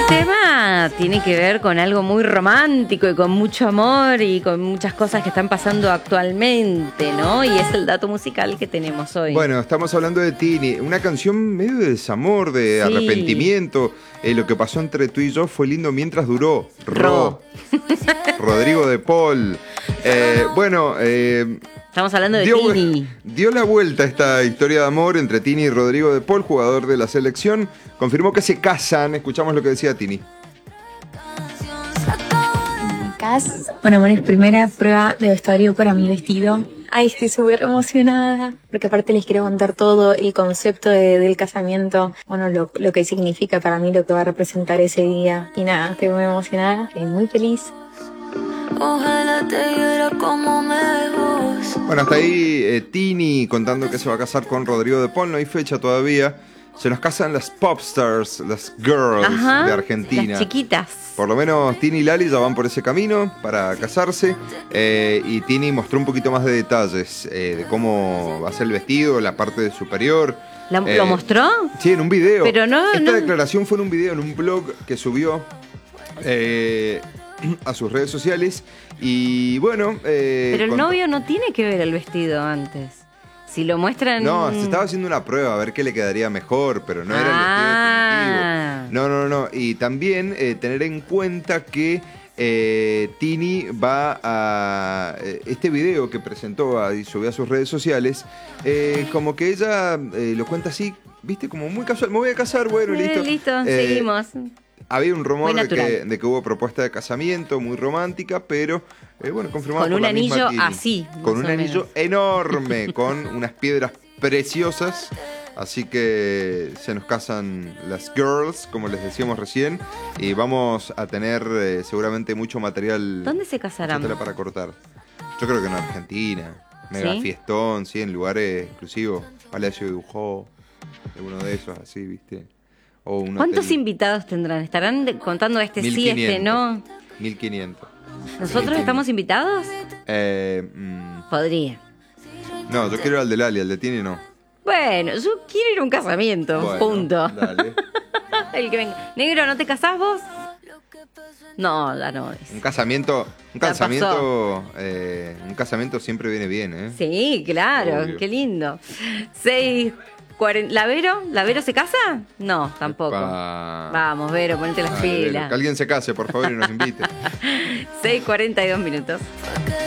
tema tiene que ver con algo muy romántico y con mucho amor y con muchas cosas que están pasando actualmente, ¿no? Y es el dato musical que tenemos hoy. Bueno, estamos hablando de Tini, una canción medio de desamor, de arrepentimiento. Lo que pasó entre tú y yo fue lindo mientras duró. Rodrigo de Paul. Estamos hablando de Tini. Dio la vuelta esta historia de amor entre Tini y Rodrigo de Paul, jugador de la selección. Confirmó que se casan. Escuchamos lo que decía Tini. Bueno, amores, primera prueba de vestuario para mi vestido. Ay, estoy súper emocionada, porque aparte les quiero contar todo el concepto del casamiento, bueno, lo que significa para mí, lo que va a representar ese día. Y nada, estoy muy emocionada, estoy muy feliz. Ojalá te viera como me ves. Bueno, hasta ahí Tini contando que se va a casar con Rodrigo de Paul. No hay fecha todavía. Se nos casan las popstars, las girls de Argentina. Las chiquitas. Por lo menos Tini y Lali ya van por ese camino para casarse. Y Tini mostró un poquito más de detalles de cómo va a ser el vestido, la parte superior. ¿Lo mostró? Sí, en un video. Pero Esta declaración fue en un video, en un blog que subió a sus redes sociales. Y bueno... pero el novio no tiene que ver el vestido antes. Si lo muestran... No, se estaba haciendo una prueba a ver qué le quedaría mejor, pero no era el vestido definitivo. No. Y también tener en cuenta que Tini va a... este video que presentó y subió a sus redes sociales, como que ella lo cuenta así, viste, como muy casual. Me voy a casar, bueno, listo. Listo, seguimos. Había un rumor de que hubo propuesta de casamiento muy romántica, pero bueno, confirmado con por un la anillo misma así. Con un anillo enorme, con unas piedras preciosas. Así que se nos casan las girls, como les decíamos recién, y vamos a tener seguramente mucho material. ¿Dónde se casarán? Para cortar. Yo creo que en Argentina. Mega fiestón, sí, en lugares exclusivos. Palacio de Dujó, alguno de esos así, ¿viste? ¿Cuántos invitados tendrán? ¿Estarán contando este 1500, sí, este no? 1500. ¿Nosotros estamos invitados? Podría. No, yo quiero ir al de Lali, al de Tini no. Bueno, yo quiero ir a un casamiento, punto. Dale. El que venga. Negro, ¿no te casás vos? No, ya no es. Un casamiento siempre viene bien, ¿eh? Sí, claro, obvio. Qué lindo. 6:40. ¿La Vero se casa? No, tampoco. Vamos, Vero, ponete las pilas. Que alguien se case, por favor, y nos invite. 6:42.